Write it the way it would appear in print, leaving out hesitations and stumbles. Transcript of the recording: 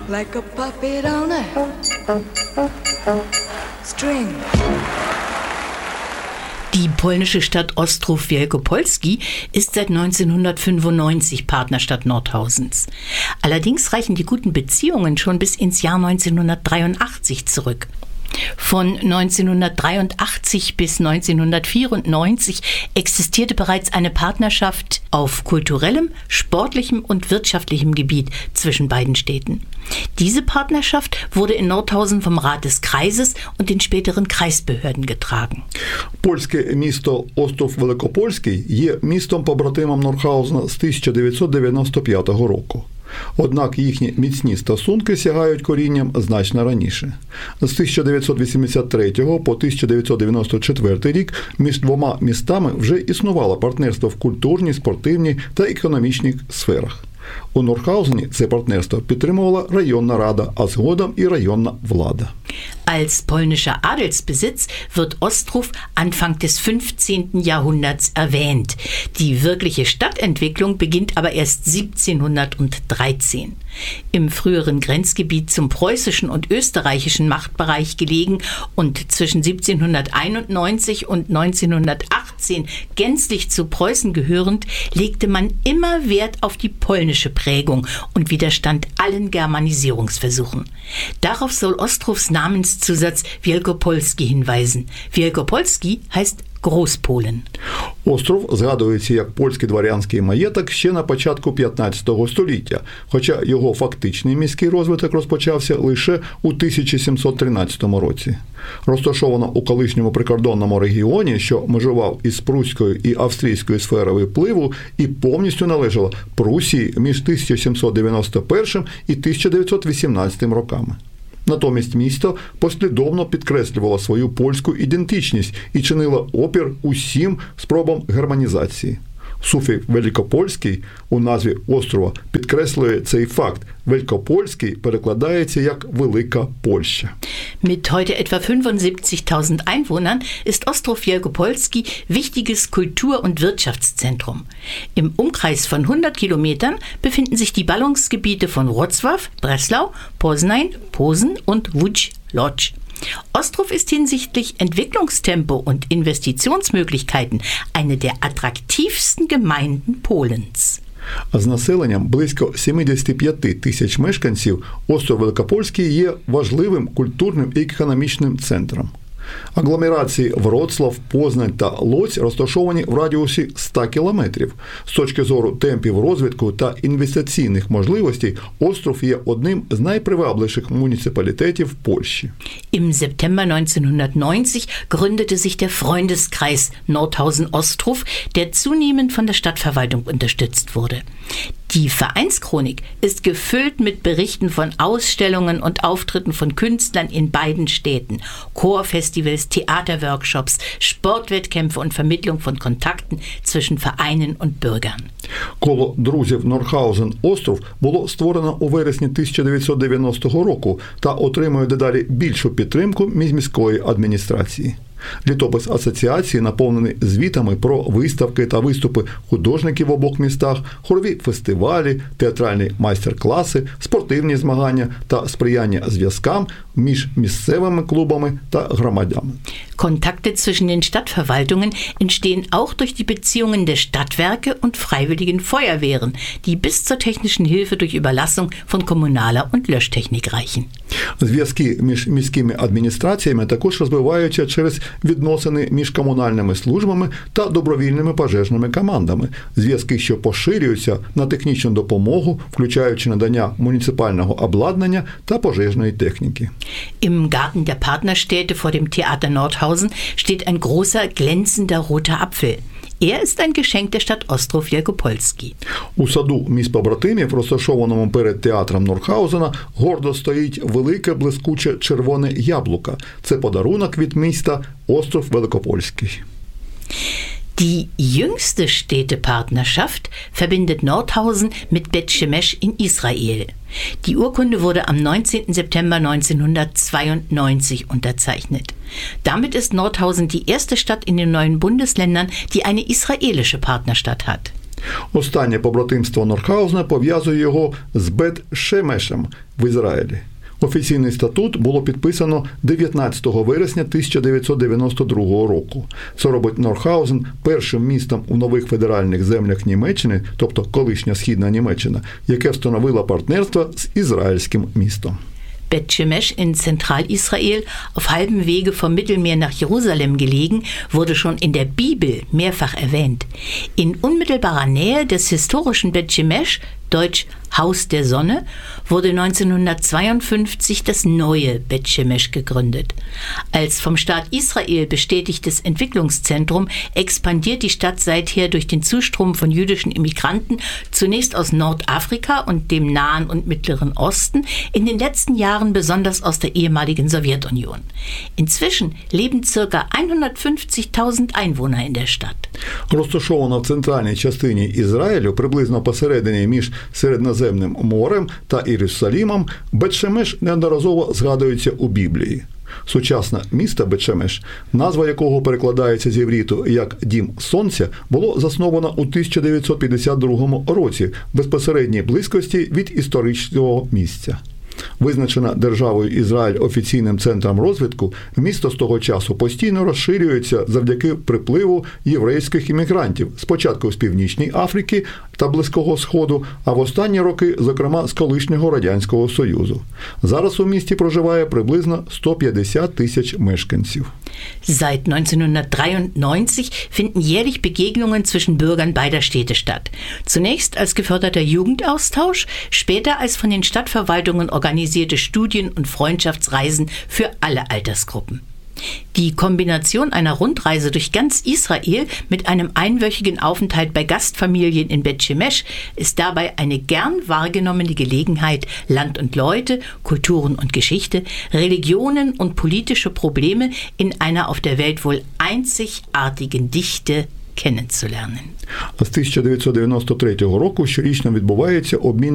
like a puppet on a string. Die polnische Stadt Ostrów Wielkopolski ist seit 1995 Partnerstadt Nordhausens. Allerdings reichen die guten Beziehungen schon bis ins Jahr 1983 zurück. Von 1983 bis 1994 existierte bereits eine Partnerschaft auf kulturellem, sportlichem und wirtschaftlichem Gebiet zwischen beiden Städten. Diese Partnerschaft wurde in Nordhausen vom Rat des Kreises und den späteren Kreisbehörden getragen. Польське місто Остров-Великопольський є містом-побратимом Нордхаузена з 1995 року. Однак їхні міцні стосунки сягають корінням значно раніше. З 1983 по 1994 рік між двома містами вже існувало партнерство в культурній, спортивній та економічній сферах. У Нордхаузені це партнерство підтримувала районна рада, а згодом і районна влада. Als polnischer Adelsbesitz wird Ostrów Anfang des 15. Jahrhunderts erwähnt. Die wirkliche Stadtentwicklung beginnt aber erst 1713. Im früheren Grenzgebiet zum preußischen und österreichischen Machtbereich gelegen und zwischen 1791 und 1918 gänzlich zu Preußen gehörend, legte man immer Wert auf die polnische Prägung und widerstand allen Germanisierungsversuchen. Darauf soll Ostrów's Namenszusatz Wielkopolski hinweisen. Wielkopolski heißt Großpolen. Остров згадується як польський дворянський маєток ще на початку 15 століття, хоча його фактичний міський розвиток розпочався лише у 1713 році. Розташовано у колишньому прикордонному регіоні, що межував із Пруською і Австрійською сферою впливу і повністю належало Прусії між 1791 і 1918 роками. Натомість місто послідовно підкреслювало свою польську ідентичність і чинило опір усім спробам германізації. Суфікс «великопольський» у назві острова підкреслює цей факт. «Великопольський» перекладається як «Велика Польща». Mit heute etwa 75.000 Einwohnern ist Ostrów Wielkopolski wichtiges Kultur- und Wirtschaftszentrum. Im Umkreis von 100 Kilometern befinden sich die Ballungsgebiete von Wrocław, Breslau, Poznań, Posen und Łódź-Łódź. Ostrów ist hinsichtlich Entwicklungstempo und Investitionsmöglichkeiten eine der attraktivsten Gemeinden Polens. З населенням близько 75 тисяч мешканців остров Великопольський є важливим культурним і економічним центром. Агломерації Вроцлав, Познань та Лоць розташовані в радіусі 100 кілометрів. З точки зору темпів розвитку та інвестиційних можливостей, остров є одним з найпривабливіших муніципалітетів Польщі. Im September 1990 gründete sich der Freundeskreis Nordhausen-Ostrów, der zunehmend von der Stadtverwaltung unterstützt wurde. Die Vereinschronik ist gefüllt mit Berichten von Ausstellungen und Auftritten von Künstlern in beiden Städten, Chorfestivals, Theaterworkshops, Sportwettkämpfe und Vermittlung von Kontakten zwischen Vereinen und Bürgern. Коло друзів Нордхаузен-Остров було створено у вересні 1990 року та отримує дедалі більшу підтримку міської адміністрації. Літопис асоціації наповнений звітами про виставки та виступи художників в обох містах, хорові фестивалі, театральні майстер-класи, спортивні змагання та сприяння зв'язкам між місцевими клубами та громадянами. Kontakte zwischen den Stadtverwaltungen entstehen auch durch die Beziehungen der Stadtwerke und freiwilligen Feuerwehren, die bis zur technischen Hilfe durch Überlassung von kommunaler und Löschtechnik reichen. Зв'язки між міськими адміністраціями також розвиваються через відносини між комунальними службами та добровільними пожежними командами. Зв'язки, що поширюються на технічну допомогу, включаючи надання муніципального обладнання та пожежної техніки. Im Garten der Partnerstädte vor dem Theater Nordhausen steht ein großer, glänzender roter Apfel. Er ist ein Geschenk der Stadt Ostrów Wielkopolski. У саду міст-побратимів, розташованому перед театром Нордхаузена, гордо стоїть велике блискуче червоне яблуко. Це подарунок від міста Остров Великопольський. Die jüngste Städtepartnerschaft verbindet Nordhausen mit Bet Shemesh in Israel. Die Urkunde wurde am 19. September 1992 unterzeichnet. Damit ist Nordhausen die erste Stadt in den neuen Bundesländern, die eine israelische Partnerstadt hat. Останнє побратимство Норхаузена пов'язує його з Бет-Шемешем в Ізраїлі. Офіційний статут було підписано 19 вересня 1992 року. Це робить Норхаузен першим містом у нових федеральних землях Німеччини, тобто колишня Східна Німеччина, яке встановило партнерство з ізраїльським містом. Bet-Shemesh in Zentralisrael, auf halbem Wege vom Mittelmeer nach Jerusalem gelegen, wurde schon in der Bibel mehrfach erwähnt. In unmittelbarer Nähe des historischen Bet-Shemesh, deutsch Haus der Sonne, wurde 1952 das neue Bet-Shemesh gegründet. Als vom Staat Israel bestätigtes Entwicklungszentrum expandiert die Stadt seither durch den Zustrom von jüdischen Immigranten, zunächst aus Nordafrika und dem Nahen und Mittleren Osten, in den letzten Jahren besonders aus der ehemaligen Sowjetunion. Inzwischen leben ca. 150.000 Einwohner in der Stadt. Розташована в центральній частині Ізраїлю, приблизно посередині між Середземним морем та Єрусалимом, Бет-Шемеш неодноразово згадується у Біблії. Сучасне місто Бет-Шемеш, назва якого перекладається з івриту як «Дім Сонця», було засновано у 1952 році в безпосередній близькості від історичного місця. Визначена державою Ізраїль офіційним центром розвитку, місто з того часу постійно розширюється завдяки припливу єврейських іммігрантів, спочатку з Північної Африки та Близького Сходу, а в останні роки, зокрема, з колишнього Радянського Союзу. Зараз у місті проживає приблизно 150 тисяч мешканців. Seit 1993 finden jährlich Begegnungen zwischen Bürgern beider Städte statt. Zunächst als geförderter Jugendaustausch, später als von den Stadtverwaltungen organisierte Studien- und Freundschaftsreisen für alle Altersgruppen. Die Kombination einer Rundreise durch ganz Israel mit einem einwöchigen Aufenthalt bei Gastfamilien in Bet-Shemesh ist dabei eine gern wahrgenommene Gelegenheit, Land und Leute, Kulturen und Geschichte, Religionen und politische Probleme in einer auf der Welt wohl einzigartigen Dichte kennenzulernen. З 1993 року щорічно відбувається обмін